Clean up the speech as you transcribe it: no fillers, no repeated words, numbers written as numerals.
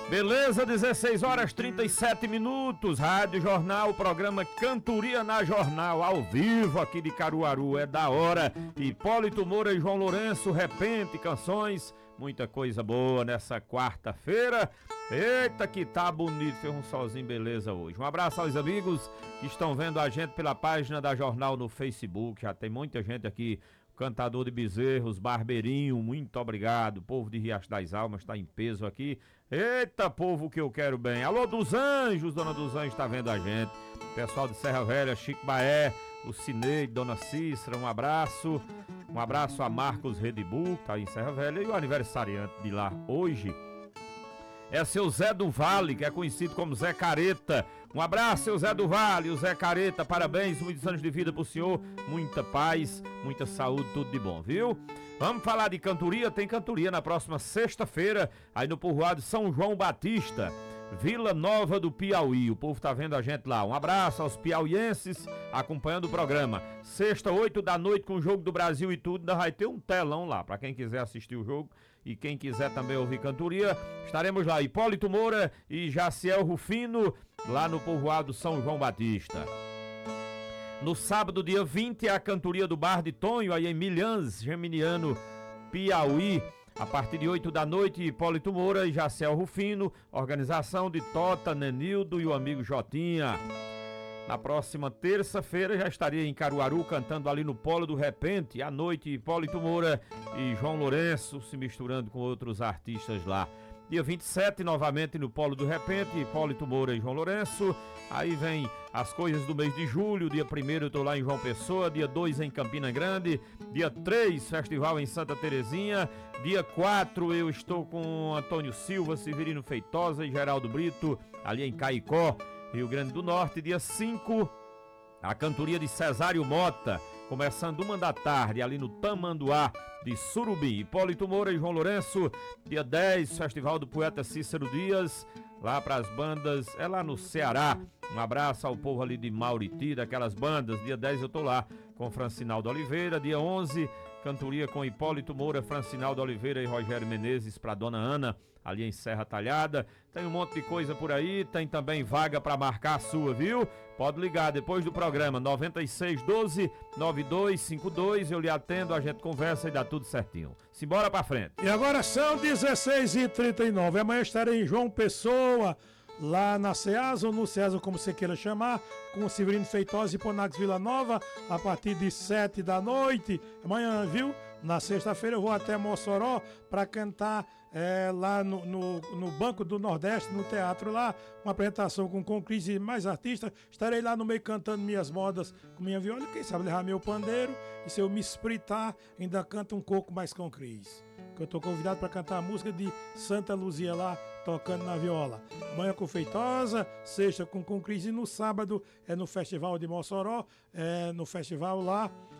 Beleza, 16 horas 37 minutos, Rádio Jornal, programa Cantoria na Jornal, ao vivo aqui de Caruaru, é da hora. Hipólito Moura e João Lourenço, Repente, canções, muita coisa boa nessa quarta-feira. Eita, que tá bonito, fez um solzinho beleza hoje. Um abraço aos amigos que estão vendo a gente pela página da Jornal no Facebook, já tem muita gente aqui. Cantador de Bezerros, Barbeirinho, muito obrigado. Povo de Riacho das Almas está em peso aqui. Eita, povo que eu quero bem. Alô dos Anjos, Dona dos Anjos está vendo a gente. Pessoal de Serra Velha, Chico Baé, Lucineide, Dona Cícera, um abraço. Um abraço a Marcos Redibu, que está em Serra Velha. E o aniversariante de lá hoje é seu Zé do Vale, que é conhecido como Zé Careta. Um abraço, seu Zé do Vale, o Zé Careta, parabéns, muitos anos de vida pro senhor, muita paz, muita saúde, tudo de bom, viu? Vamos falar de cantoria, tem cantoria na próxima sexta-feira, aí no povoado São João Batista, Vila Nova do Piauí, o povo tá vendo a gente lá. Um abraço aos piauienses acompanhando o programa. Sexta, 8 da noite, com o Jogo do Brasil e tudo, ainda vai ter um telão lá, pra quem quiser assistir o jogo e quem quiser também ouvir cantoria, estaremos lá, Hipólito Moura e Jaciel Rufino, lá no povoado São João Batista. No sábado, dia 20, é a cantoria do Bar de Tonho, aí em Milhãs, Geminiano, Piauí. A partir de 8 da noite, Hipólito Moura e Jaciel Rufino, organização de Tota, Nenildo e o amigo Jotinha. Na próxima terça-feira já estaria em Caruaru cantando ali no Polo do Repente. À noite, Hipólito Moura e João Lourenço se misturando com outros artistas lá. Dia 27, novamente no Polo do Repente, Hipólito Moura e João Lourenço. Aí vem as coisas do mês de julho. Dia 1º eu tô lá em João Pessoa. Dia 2 em Campina Grande. Dia 3, festival em Santa Terezinha. Dia 4 eu estou com Antônio Silva, Severino Feitosa e Geraldo Brito, ali em Caicó, Rio Grande do Norte. Dia 5, a cantoria de Cesário Mota, começando 1 da tarde, ali no Tamanduá de Surubim. Hipólito Moura e João Lourenço. Dia 10, Festival do Poeta Cícero Dias, lá para as bandas, é lá no Ceará. Um abraço ao povo ali de Mauriti, daquelas bandas. Dia 10 eu tô lá com Francinaldo Oliveira. Dia 11, cantoria com Hipólito Moura, Francinaldo Oliveira e Rogério Menezes para Dona Ana, ali em Serra Talhada. Tem um monte de coisa por aí, tem também vaga para marcar a sua, viu? Pode ligar depois do programa, 9612-9252, eu lhe atendo, a gente conversa e dá tudo certinho. Simbora pra frente. E agora são 16h39, amanhã estarei em João Pessoa, lá na Ceasa ou no Ceasa, como você queira chamar, com o Severino Feitosa e Ponax Vila Nova, a partir de 7 da noite, amanhã, viu? Na sexta-feira eu vou até Mossoró para cantar lá no Banco do Nordeste, no teatro lá, uma apresentação com Cris e mais artistas. Estarei lá no meio cantando minhas modas com minha viola, quem sabe levar meu pandeiro, e se eu me espritar, ainda canto um pouco mais com Cris. Que eu tô convidado para cantar a música de Santa Luzia lá, tocando na viola. Amanhã com Feitosa, sexta com Cris e no sábado é no Festival de Mossoró, no festival lá